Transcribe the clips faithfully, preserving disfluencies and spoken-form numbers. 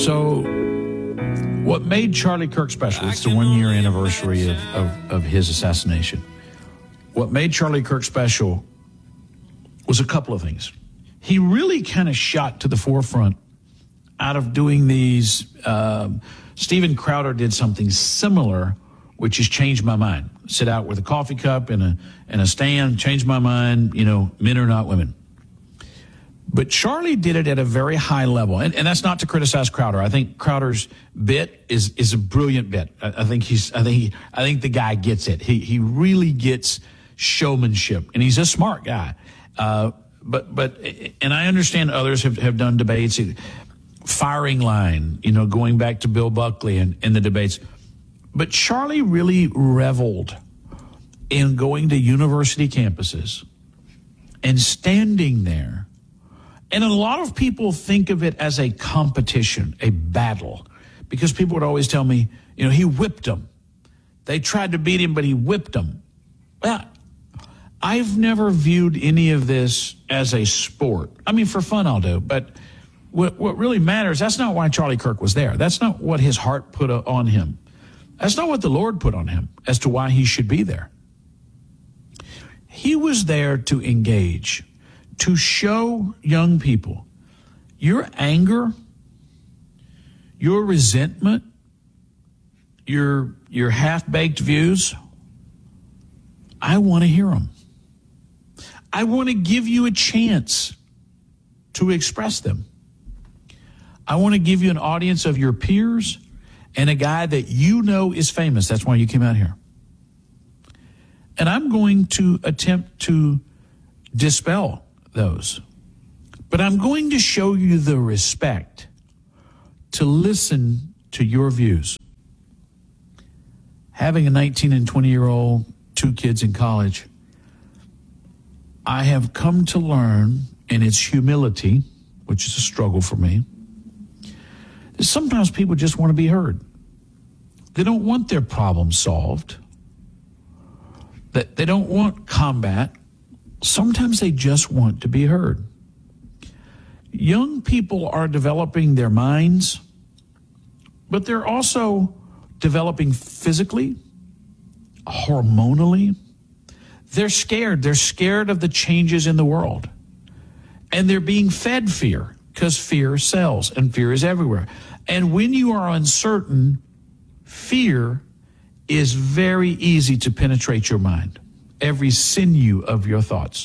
So what made Charlie Kirk special, it's the one-year anniversary of, of, of his assassination. What made Charlie Kirk special was a couple of things. He really kind of shot to the forefront out of doing these. Um, Steven Crowder did something similar, which has changed my mind. Sit out with a coffee cup and a, and a stand, changed my mind, you know, men are not women. But Charlie did it at a very high level, and, and that's not to criticize Crowder. I think Crowder's bit is is a brilliant bit. I, I think he's I think he, I think the guy gets it. He he really gets showmanship, and he's a smart guy. Uh, but but and I understand others have, have done debates, firing line, you know, going back to Bill Buckley and, and the debates. But Charlie really reveled in going to university campuses and standing there. And a lot of people think of it as a competition, a battle, because people would always tell me, you know, he whipped them. They tried to beat him, but he whipped them. Well, I've never viewed any of this as a sport. I mean, for fun I'll do, but what, what really matters, that's not why Charlie Kirk was there. That's not what his heart put on him. That's not what the Lord put on him as to why he should be there. He was there to engage, to show young people your anger, your resentment, your, your half-baked views. I want to hear them. I want to give you a chance to express them. I want to give you an audience of your peers and a guy that you know is famous. That's why you came out here. And I'm going to attempt to dispel those. But I'm going to show you the respect to listen to your views. Having a nineteen and twenty-year-old, two kids in college, I have come to learn, and it's humility, which is a struggle for me, that sometimes people just want to be heard. They don't want their problems solved. That they don't want combat. Sometimes they just want to be heard. Young people are developing their minds, but they're also developing physically, hormonally. They're scared. They're scared of the changes in the world. And they're being fed fear because fear sells and fear is everywhere. And when you are uncertain, fear is very easy to penetrate your mind, every sinew of your thoughts.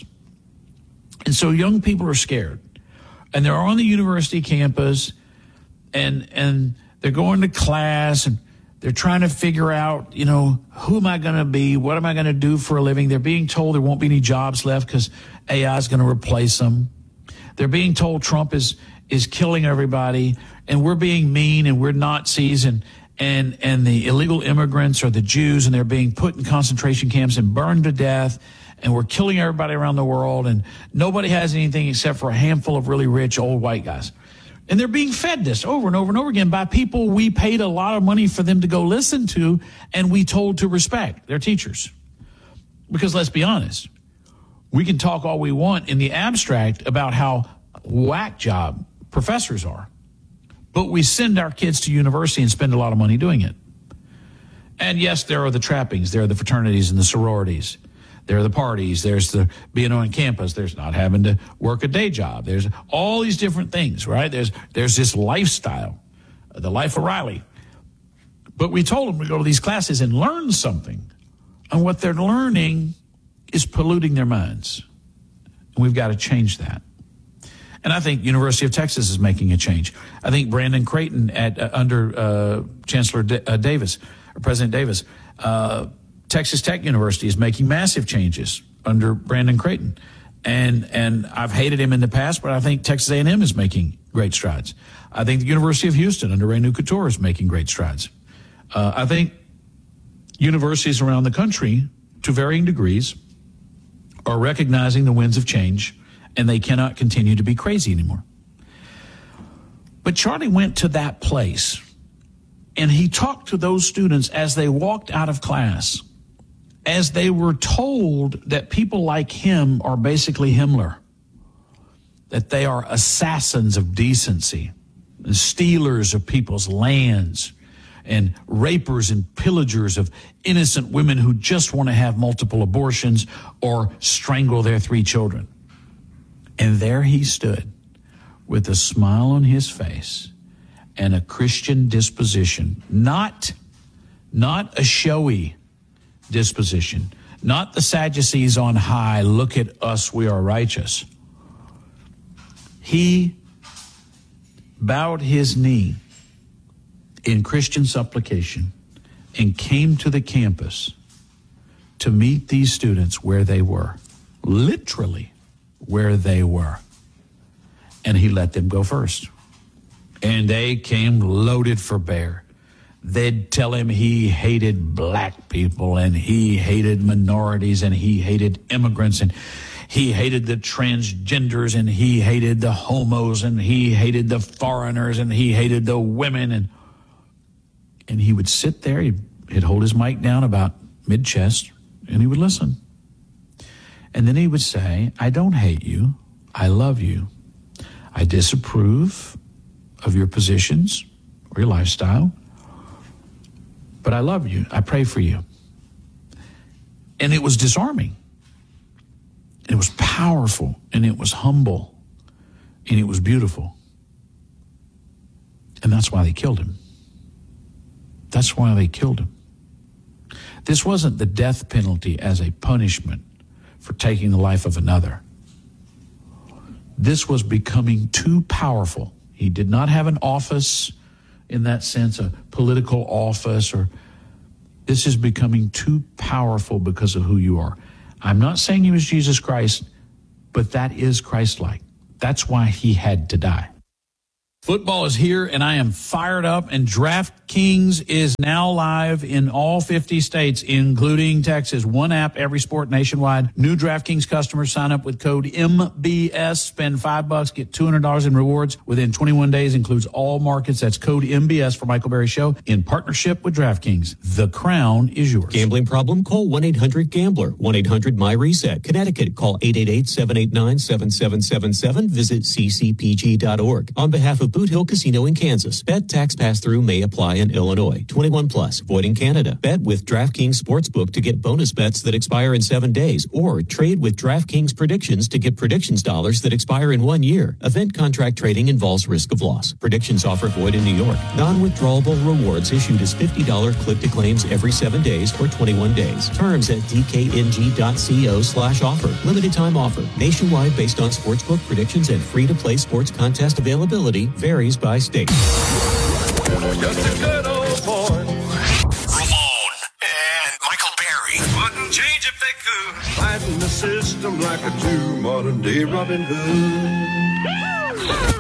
And so young people are scared. And they're on the university campus, and and they're going to class, and they're trying to figure out, you know, who am I going to be? What am I going to do for a living? They're being told there won't be any jobs left because A I is going to replace them. They're being told Trump is is killing everybody, and we're being mean, and we're Nazis, and and and the illegal immigrants are the Jews, and they're being put in concentration camps and burned to death, and we're killing everybody around the world, and nobody has anything except for a handful of really rich old white guys. And they're being fed this over and over and over again by people we paid a lot of money for them to go listen to, and we told to respect their teachers. Because let's be honest, we can talk all we want in the abstract about how whack job professors are, but we send our kids to university and spend a lot of money doing it. And yes, there are the trappings. There are the fraternities and the sororities. There are the parties. There's the being on campus. There's not having to work a day job. There's all these different things, right? There's there's this lifestyle, the life of Riley. But we told them to go to these classes and learn something. And what they're learning is polluting their minds. And we've got to change that. And I think University of Texas is making a change. I think Brandon Creighton at uh, under uh, Chancellor D- uh, Davis, or President Davis, uh, Texas Tech University is making massive changes under Brandon Creighton. And and I've hated him in the past, but I think Texas A and M is making great strides. I think the University of Houston under Renu Couture is making great strides. Uh, I think universities around the country, to varying degrees, are recognizing the winds of change, and they cannot continue to be crazy anymore. But Charlie went to that place, and he talked to those students as they walked out of class, as they were told that people like him are basically Himmler, that they are assassins of decency. and stealers of people's lands, and rapers and pillagers of innocent women who just want to have multiple abortions or strangle their three children. And there he stood with a smile on his face and a Christian disposition, not, not a showy disposition, not the Sadducees on high, look at us, we are righteous. He bowed his knee in Christian supplication and came to the campus to meet these students where they were, literally where they were. And he let them go first. And they came loaded for bear. They'd tell him he hated black people and he hated minorities and he hated immigrants and he hated the transgenders and he hated the homos and he hated the foreigners and he hated the women. And and he would sit there, he'd, he'd hold his mic down about mid-chest, and he would listen. And then he would say, I don't hate you, I love you. I disapprove of your positions or your lifestyle, but I love you, I pray for you. And it was disarming. It was powerful, and it was humble, and it was beautiful. And that's why they killed him. That's why they killed him. This wasn't the death penalty as a punishment for taking the life of another. This was becoming too powerful. He did not have an office in that sense, a political office, or this is becoming too powerful because of who you are. I'm not saying he was Jesus Christ, but that is Christ-like. That's why he had to die. Football is here, and I am fired up, and DraftKings is now live in all fifty states, including Texas. One app, every sport nationwide. New DraftKings customers sign up with code M B S, spend five bucks, get two hundred dollars in rewards within twenty-one days, includes all markets. That's code M B S for Michael Berry Show in partnership with DraftKings. The crown is yours. Gambling problem? Call one eight hundred gambler. one eight hundred my reset. Connecticut, call eight eight eight, seven eight nine, seven seven seven seven. Visit c c p g dot org. On behalf of Boot Hill Casino in Kansas, bet tax pass-through may apply in Illinois. twenty-one plus, void in Canada. Bet with DraftKings Sportsbook to get bonus bets that expire in seven days, or trade with DraftKings Predictions to get predictions dollars that expire in one year. Event contract trading involves risk of loss. Predictions offer void in New York. Non-withdrawable rewards issued as fifty dollars click-to-claims every seven days or twenty-one days. Terms at d k n g dot co slash offer. Limited time offer. Nationwide based on sportsbook predictions and free-to-play sports contest availability varies by state. Just a good old boy. Ramon and Michael Berry wouldn't change if they could. Fighting the system like a true modern day Robin Hood.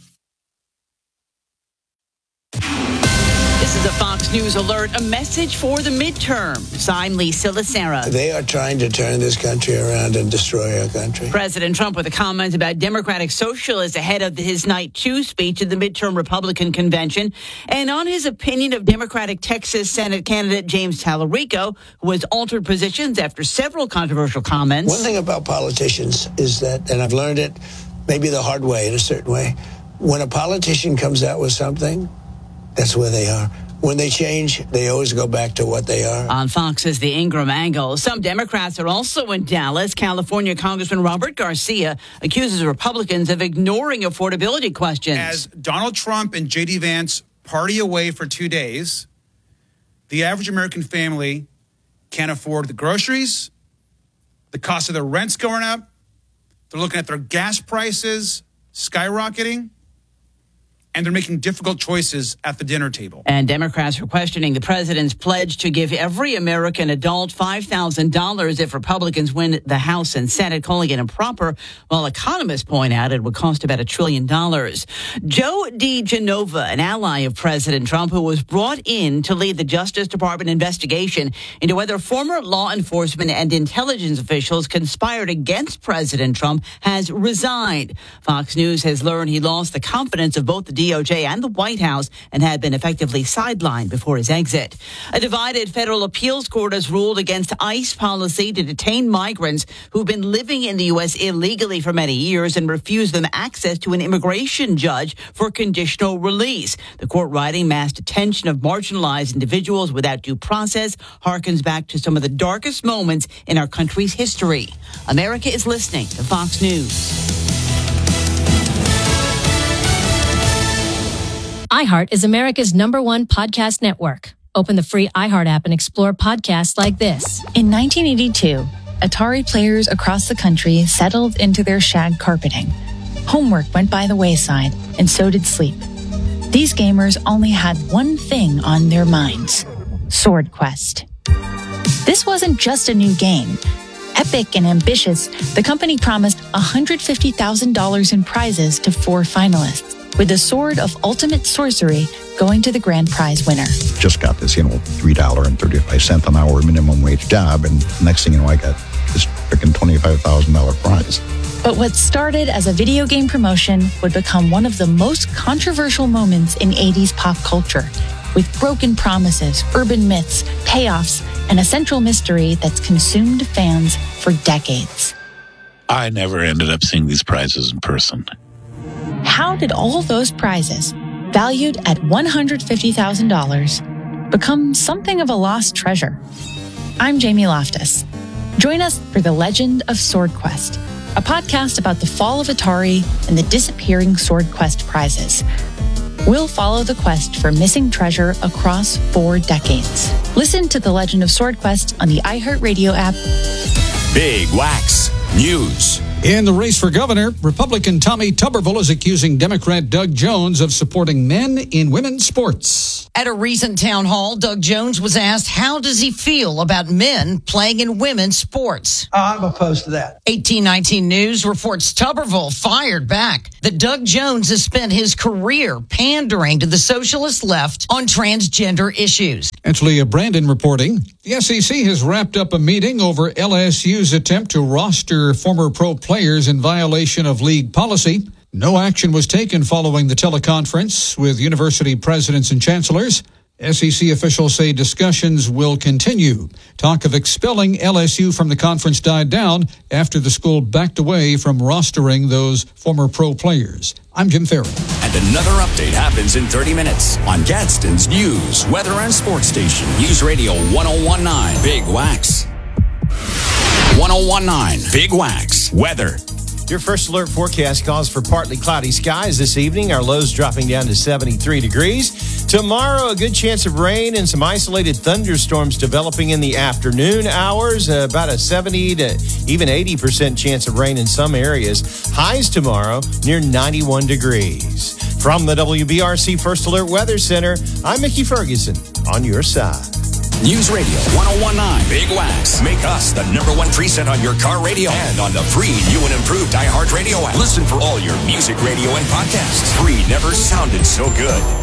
This is a Fox News alert, a message for the midterms. I'm Lisa Lacera. They are trying to turn this country around and destroy our country. President Trump with a comment about Democratic Socialists ahead of his night two speech at the midterm Republican convention, and on his opinion of Democratic Texas Senate candidate James Tallarico, who has altered positions after several controversial comments. One thing about politicians is that, and I've learned it maybe the hard way in a certain way, when a politician comes out with something, that's where they are. When they change, they always go back to what they are. On Fox's The Ingram Angle, some Democrats are also in Dallas. California Congressman Robert Garcia accuses Republicans of ignoring affordability questions. As Donald Trump and J D Vance party away for two days, the average American family can't afford the groceries, the cost of their rent's going up, they're looking at their gas prices skyrocketing, and they're making difficult choices at the dinner table. And Democrats are questioning the president's pledge to give every American adult five thousand dollars if Republicans win the House and Senate, calling it improper, while economists point out it would cost about a trillion dollars. Joe DiGenova, an ally of President Trump, who was brought in to lead the Justice Department investigation into whether former law enforcement and intelligence officials conspired against President Trump, has resigned. Fox News has learned he lost the confidence of both the D O J and the White House and had been effectively sidelined before his exit. A divided federal appeals court has ruled against ICE policy to detain migrants who've been living in the U S illegally for many years and refuse them access to an immigration judge for conditional release. The court writing mass detention of marginalized individuals without due process harkens back to some of the darkest moments in our country's history. America is listening to Fox News. iHeart is America's number one podcast network. Open the free iHeart app and explore podcasts like this. In nineteen eighty-two, Atari players across the country settled into their shag carpeting. Homework went by the wayside, and so did sleep. These gamers only had one thing on their minds: Sword Quest. This wasn't just a new game. Epic and ambitious, the company promised one hundred fifty thousand dollars in prizes to four finalists, with the Sword of Ultimate Sorcery going to the grand prize winner. Just got this, you know, three dollars and thirty-five cents an hour minimum wage job, and next thing you know, I got this freaking twenty-five thousand dollars prize. But what started as a video game promotion would become one of the most controversial moments in eighties pop culture, with broken promises, urban myths, payoffs, and a central mystery that's consumed fans for decades. I never ended up seeing these prizes in person. How did all those prizes, valued at one hundred fifty thousand dollars, become something of a lost treasure? I'm Jamie Loftus. Join us for The Legend of Sword Quest, a podcast about the fall of Atari and the disappearing Sword Quest prizes. We'll follow the quest for missing treasure across four decades. Listen to The Legend of Sword Quest on the iHeartRadio app. Big Wax News. In the race for governor, Republican Tommy Tuberville is accusing Democrat Doug Jones of supporting men in women's sports. At a recent town hall, Doug Jones was asked, how does he feel about men playing in women's sports? I'm opposed to that. eighteen nineteen News reports Tuberville fired back that Doug Jones has spent his career pandering to the socialist left on transgender issues. It's Leah Brandon reporting. The S E C has wrapped up a meeting over L S U's attempt to roster former pro players in violation of league policy. No action was taken following the teleconference with university presidents and chancellors. S E C officials say discussions will continue. Talk of expelling L S U from the conference died down after the school backed away from rostering those former pro players. I'm Jim Ferry. And another update happens in thirty minutes on Gadsden's News, Weather, and Sports Station. News Radio ten nineteen, Big Wax. ten nineteen, Big Wax, Weather. Your first alert forecast calls for partly cloudy skies this evening. Our lows dropping down to seventy-three degrees. Tomorrow, a good chance of rain and some isolated thunderstorms developing in the afternoon hours. Uh, about a seventy to even eighty percent chance of rain in some areas. Highs tomorrow near ninety-one degrees. From the W B R C First Alert Weather Center, I'm Mickey Ferguson on your side. News Radio ten nineteen, Big Wax. Make us the number one preset on your car radio and on the free new and improved iHeartRadio app. Listen for all your music, radio, and podcasts. Free never sounded so good.